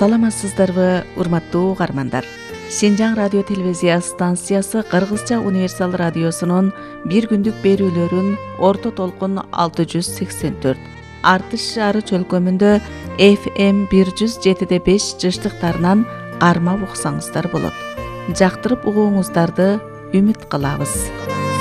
Саламатсыздарбы, урматтуу угармандар. Шинжаң радио телевизия станциясы Кыргызча универсал радиосунун бир күндүк берүүлөрүн орто толкун 684, Артыш шаары чөлкөмүндө FM 107.5 жыштыктарынан кармап уксаңыздар болот. Жактырып угууңуздарды үмүт кылабыз.